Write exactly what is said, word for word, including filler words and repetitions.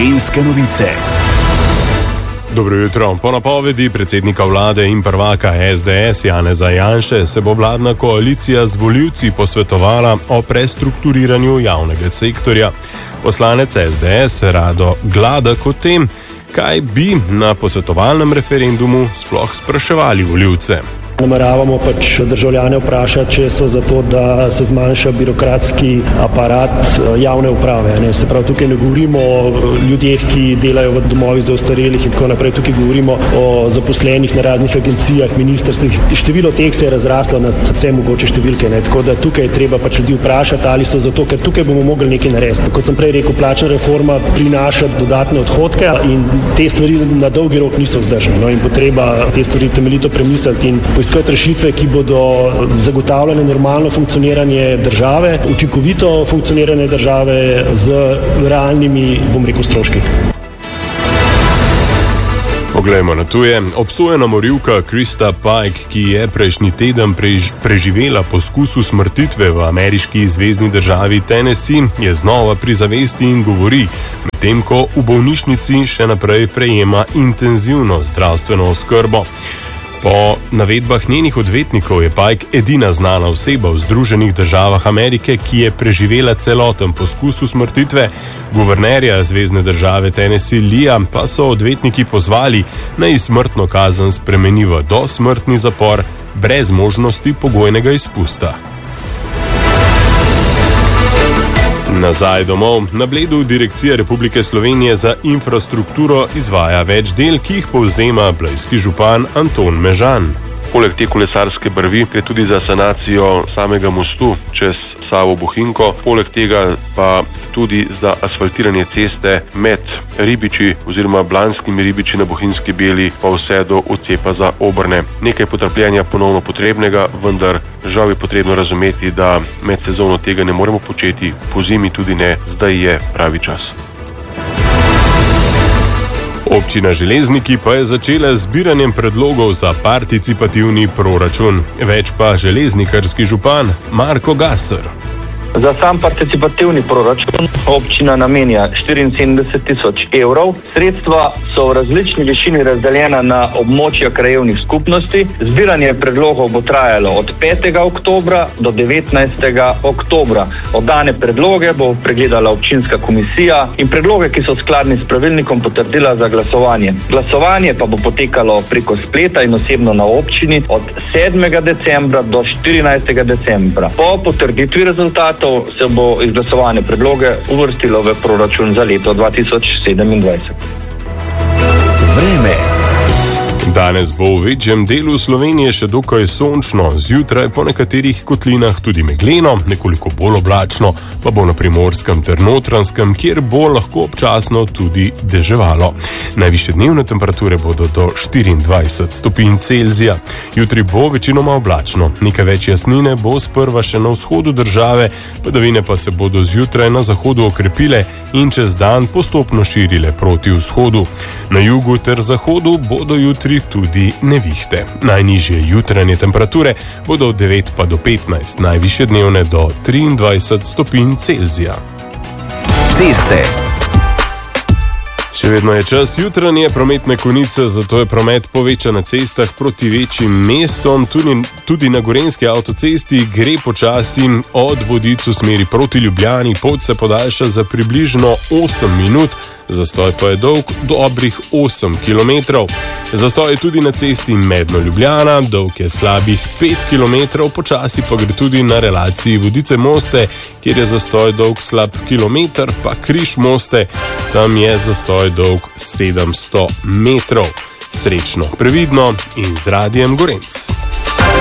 Gorenjske novice. Dobro jutro. Po napovedi predsednika vlade in prvaka es de es Janeza Janše se bo vladna koalicija z volivci posvetovala o prestrukturiranju javnega sektorja. Poslanec es de es Rado Gladek o tem, kaj bi na posvetovalnem referendumu sploh spraševali volivce. Nameravamo pač državljane vprašati, če so za to, da se zmanjša birokratski aparat javne uprave. Ne? Se pravi, tukaj ne govorimo o ljudeh, ki delajo v domovih za ostarelih in tako naprej. Tukaj govorimo o zaposlenih na raznih agencijah, ministrstvih. Število teh se je razraslo nad vse mogoče številke. Ne? Tako da tukaj je treba pač ljudi vprašati, ali so za to, ker tukaj bomo mogli nekaj narediti. Kot sem prej rekel, plačna reforma prinaša dodatne odhodke in te stvari na dolgi rok niso vzdržne. No? In potreba te stvari temeljito premisliti in poiskati rešitve, ki bodo zagotavljale normalno funkcioniranje države, učinkovito funkcioniranje države z realnimi, bom rekel, stroški. Poglejmo na tuje. Obsojena morilka Krista Pike, ki je prejšnji teden prež, preživela poskus usmrtitve v ameriški zvezni državi Tennessee, je znova pri zavesti in govori, medtem ko v bolnišnici še naprej prejema intenzivno zdravstveno oskrbo. Po navedbah njenih odvetnikov je Pike edina znana oseba v Združenih državah Amerike, ki je preživela celoten poskus usmrtitve. Guvernerja zvezne države Tennessee Leeja pa so odvetniki pozvali, naj smrtno kazen spremeni v dosmrtni zapor brez možnosti pogojnega izpusta. Nazaj domov. Na Bledu Direkcija Republike Slovenije za infrastrukturo izvaja več del, ki jih povzema blejski župan Anton Mežan. Poleg te kolesarske brvi gre tudi za sanacijo samega mostu čez Savo Bohinjko, poleg tega pa tudi za asfaltiranje ceste med Ribiči oziroma Blanskimi Ribiči na Bohinjski Beli pa vse do odcepa za Obrne. Nekaj potrpljenja ponovno potrebnega, vendar žal je potrebno razumeti, da med sezono tega ne moremo početi, po zimi tudi ne, zdaj je pravi čas. Občina Železniki pa je začela z zbiranjem predlogov za participativni proračun. Več pa železnikarski župan Marko Gasser. Za sam participativni proračun občina namenja štiriinsedemdeset tisoč evrov. Sredstva so v različni višini razdeljena na območja krajevnih skupnosti. Zbiranje predlogov bo trajalo od petega oktobra do devetnajstega oktobra. Oddane predloge bo pregledala občinska komisija in predloge, ki so skladni s pravilnikom, potrdila za glasovanje. Glasovanje pa bo potekalo preko spleta in osebno na občini od sedmega decembra do štirinajstega decembra. Po potrditvi rezultatov se bo izglasovane predloge uvrstilo v proračun za leto dva tisoč sedemindvajset. Vreme. Danes bo v večjem delu Slovenije še dokaj sončno, zjutraj po nekaterih kotlinah tudi megleno, nekoliko bolj oblačno, pa bo na Primorskem ter Notranjskem, kjer bo lahko občasno tudi deževalo. Najvišje dnevne temperature bodo do štiriindvajset stopinj Celzija. Jutri bo večinoma oblačno, nekaj več jasnine bo sprva še na vzhodu države, padavine pa se bodo zjutraj na zahodu okrepile in čez dan postopno širile proti vzhodu. Na jugu ter zahodu bodo jutri tudi nevihte. Najnižje jutranje temperature bodo od devet pa do petnajst, najvišje dnevne do triindvajset stopinj Celzija. Ceste. Še vedno je čas jutranje prometne konice, zato je promet povečan na cestah proti večjim mestom. Tudi, tudi na Gorenjski avtocesti gre počasi od Vodic v smeri proti Ljubljani. Pot se podaljša za približno osem minut, zastoj pa je dolg dobrih osem kilometrov. Zastoj je tudi na cesti Medno-Ljubljana, dolg je slabih pet kilometrov, počasi pa gre tudi na relaciji Vodice-Moste, kjer je zastoj dolg slab kilometer, pa Križ-Moste, tam je zastoj dolg sedemsto metrov. Srečno, previdno in z Radiem Gorenc.